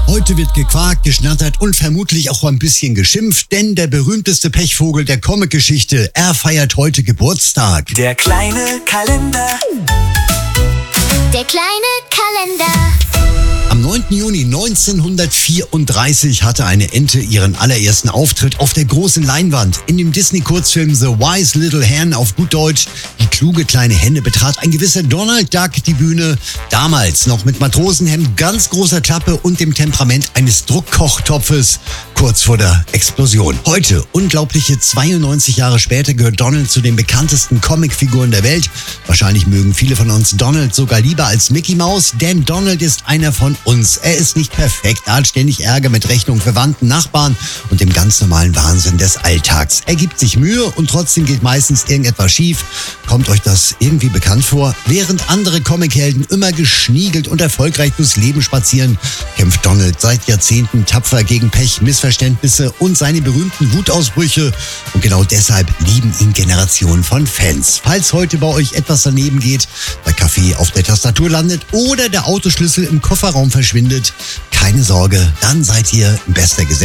Heute wird gequakt, geschnattert und vermutlich auch ein bisschen geschimpft, denn der berühmteste Pechvogel der Comic-Geschichte, er feiert heute Geburtstag. Der kleine Kalender. Der kleine Kalender. Am 9. Juni 1934 hatte eine Ente ihren allerersten Auftritt auf der großen Leinwand. In dem Disney-Kurzfilm The Wise Little Hen, auf gut Deutsch, die kluge kleine Henne, betrat ein gewisser Donald Duck die Bühne. Damals noch mit Matrosenhemd, ganz großer Klappe und dem Temperament eines Druckkochtopfes, kurz vor der Explosion. Heute, unglaubliche 92 Jahre später, gehört Donald zu den bekanntesten Comicfiguren der Welt. Wahrscheinlich mögen viele von uns Donald sogar lieber als Mickey Mouse, denn Donald ist einer von uns. Er ist nicht perfekt, er hat ständig Ärger mit Rechnungen, Verwandten, Nachbarn und dem ganz normalen Wahnsinn des Alltags. Er gibt sich Mühe und trotzdem geht meistens irgendetwas schief. Kommt euch das irgendwie bekannt vor? Während andere Comichelden immer geschniegelt und erfolgreich durchs Leben spazieren, kämpft Donald seit Jahrzehnten tapfer gegen Pech, Missverständnisse und seine berühmten Wutausbrüche. Und genau deshalb lieben ihn Generationen von Fans. Falls heute bei euch etwas daneben geht, der Kaffee auf der Tastatur landet oder der Autoschlüssel im Kofferraum verschwindet, keine Sorge, dann seid ihr in bester Gesellschaft.